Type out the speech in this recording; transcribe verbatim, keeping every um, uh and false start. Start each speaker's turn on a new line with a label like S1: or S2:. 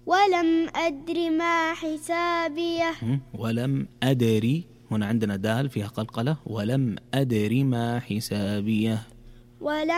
S1: ولم أدر ما حسابيه.
S2: ولم أدري، هنا عندنا دال فيها قلقلة، ولم أدري ما حسابيه.
S1: ولم